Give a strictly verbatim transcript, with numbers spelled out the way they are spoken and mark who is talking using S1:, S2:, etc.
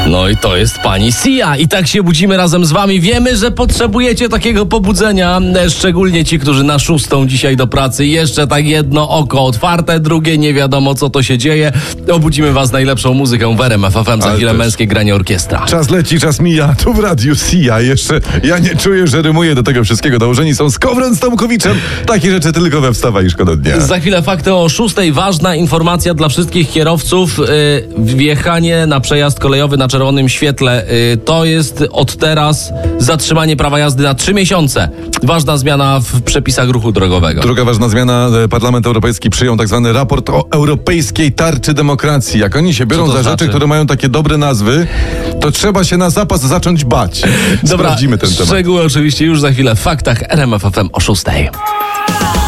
S1: No i to jest pani Sia. I tak się budzimy razem z wami. Wiemy, że potrzebujecie takiego pobudzenia, szczególnie ci, którzy na szóstą dzisiaj do pracy. Jeszcze tak jedno oko otwarte, drugie nie wiadomo, co to się dzieje. Obudzimy was najlepszą muzyką w R M F F M. Za chwilę męskie granie orkiestra.
S2: Czas leci, czas mija. Tu w radiu Sia. Jeszcze ja nie czuję, że rymuję do tego wszystkiego. Dołożeni są Skowron z Tomkowiczem. Takie rzeczy tylko we Wstawaj i Szkoda Dnia.
S1: Za chwilę fakty o szóstej. Ważna informacja dla wszystkich kierowców. Yy, wjechanie na przejazd kolejowy na czerwonym świetle. Yy, to jest od teraz zatrzymanie prawa jazdy na trzy miesiące. Ważna zmiana w przepisach ruchu drogowego.
S2: Druga ważna zmiana. Parlament Europejski przyjął tak zwany raport o europejskiej tarczy demokracji. Jak oni się biorą za
S1: znaczy?
S2: rzeczy, które mają takie dobre nazwy, to trzeba się na zapas zacząć bać.
S1: Dobra,
S2: sprawdzimy ten temat.
S1: Szczegóły oczywiście już za chwilę w faktach R M F F M o szóstej.